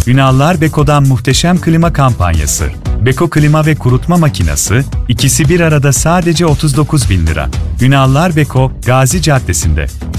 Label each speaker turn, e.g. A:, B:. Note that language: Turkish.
A: Ünallar Beko'dan muhteşem klima kampanyası. Beko klima ve kurutma makinesi, ikisi bir arada sadece 39.000 lira. Ünallar Beko, Gazi Caddesi'nde.